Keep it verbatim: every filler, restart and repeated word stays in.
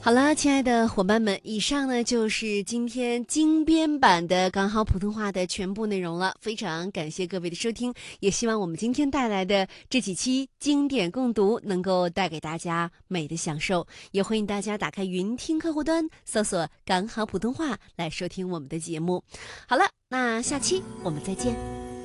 好了，亲爱的伙伴们，以上呢就是今天精编版的港好普通话的全部内容了。非常感谢各位的收听，也希望我们今天带来的这几期经典共读能够带给大家美的享受。也欢迎大家打开云听客户端，搜索“港好普通话”来收听我们的节目。好了，那下期我们再见。